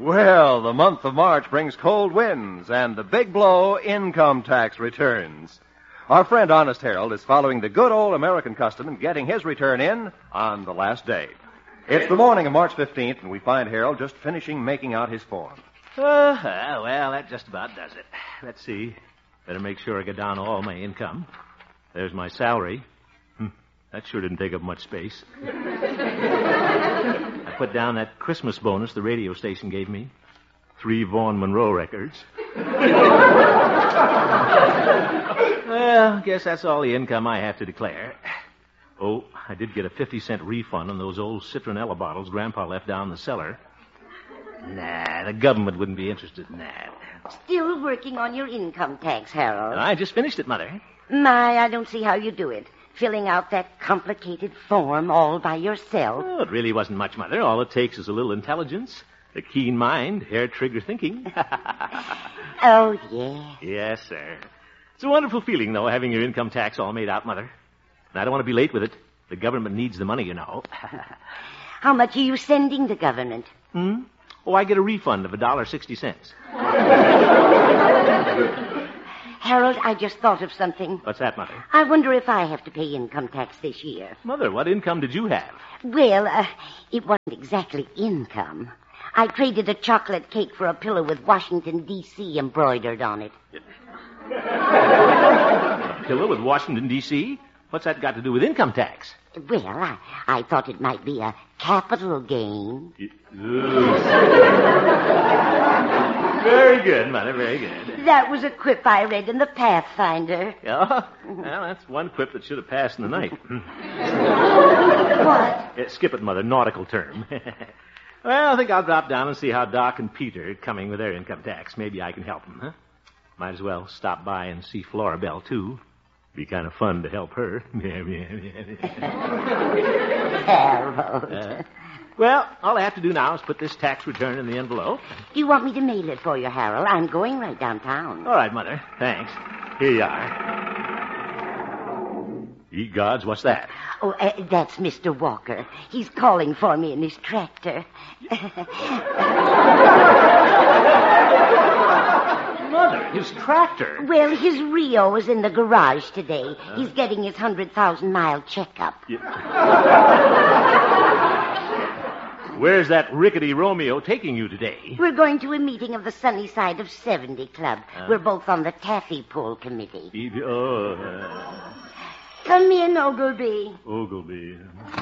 Well, the month of March brings cold winds and the big blow, income tax returns. Our friend Honest Harold is following the good old American custom and getting his return in on the last day. It's the morning of March 15th, and we find Harold just finishing making out his form. Well, that just about does it. Let's see. Better make sure I get down all my income. There's my salary. That sure didn't take up much space. I put down that Christmas bonus the radio station gave me. 3 Vaughn Monroe records. Well, guess that's all the income I have to declare. Oh, I did get a 50-cent refund on those old citronella bottles Grandpa left down in the cellar. Nah, the government wouldn't be interested in that. Still working on your income tax, Harold. I just finished it, Mother. My, I don't see how you do it. Filling out that complicated form all by yourself. Oh, it really wasn't much, Mother. All it takes is a little intelligence, a keen mind, hair-trigger thinking. Oh, yeah. Yes, sir. It's a wonderful feeling, though, having your income tax all made out, Mother. And I don't want to be late with it. The government needs the money, you know. How much are you sending the government? Oh, I get a refund of $1.60. Harold, I just thought of something. What's that, Mother? I wonder if I have to pay income tax this year. Mother, what income did you have? Well, it wasn't exactly income. I traded a chocolate cake for a pillow with Washington, D.C. embroidered on it. A pillow with Washington, D.C.? What's that got to do with income tax? Well, I thought it might be a capital gain. Very good, Mother, very good. That was a quip I read in the Pathfinder. Oh? Well, that's one quip that should have passed in the night. What? Skip it, Mother, nautical term. Well, I think I'll drop down and see how Doc and Peter are coming with their income tax. Maybe I can help them, huh? Might as well stop by and see Flora Belle, too. Be kind of fun to help her. Harold. Well, all I have to do now is put this tax return in the envelope. Do you want me to mail it for you, Harold? I'm going right downtown. All right, Mother. Thanks. Here you are. Ye gods, what's that? Oh, that's Mr. Walker. He's calling for me in his tractor. Mother, his tractor? Well, his Rio is in the garage today. He's getting his 100,000-mile checkup. Where's that rickety Romeo taking you today? We're going to a meeting of the Sunny Side of 70 Club. We're both on the taffy pull committee. Come in, Ogilvy. Ogilvy.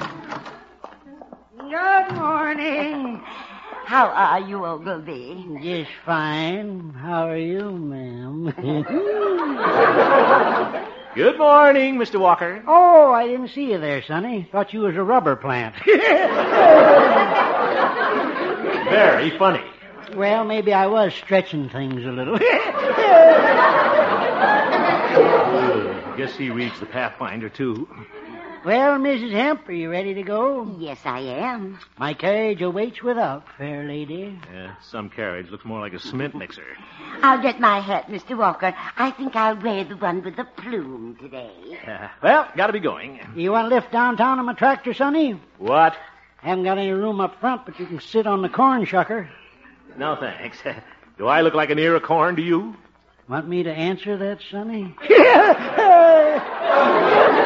Good morning. How are you, Ogilvy? Just fine. How are you, ma'am? Good morning, Mr. Walker. Oh, I didn't see you there, Sonny. Thought you was a rubber plant. Very funny. Well, maybe I was stretching things a little. Guess he reads the Pathfinder, too. Well, Mrs. Hemp, are you ready to go? Yes, I am. My carriage awaits without, fair lady. Yeah, some carriage looks more like a cement mixer. I'll get my hat, Mr. Walker. I think I'll wear the one with the plume today. Well, gotta be going. You want to lift downtown on my tractor, Sonny? What? Haven't got any room up front, but you can sit on the corn shucker. No, thanks. Do I look like an ear of corn to you? Want me to answer that, Sonny?